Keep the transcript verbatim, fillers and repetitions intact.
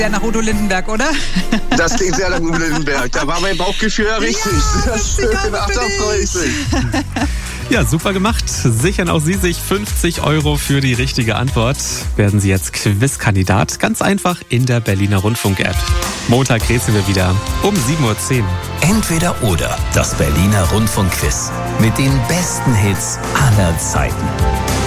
sehr nach Udo Lindenberg, oder? Das klingt sehr nach Udo Lindenberg. Da war mein Bauchgefühl ja richtig. Ja, Schön, ach, da freue ich mich. Ja, super gemacht. Sichern auch Sie sich fünfzig Euro für die richtige Antwort. Werden Sie jetzt Quizkandidat. Ganz einfach in der Berliner Rundfunk-App. Montag rätseln wir wieder um sieben Uhr zehn. Entweder oder, das Berliner Rundfunk-Quiz mit den besten Hits aller Zeiten.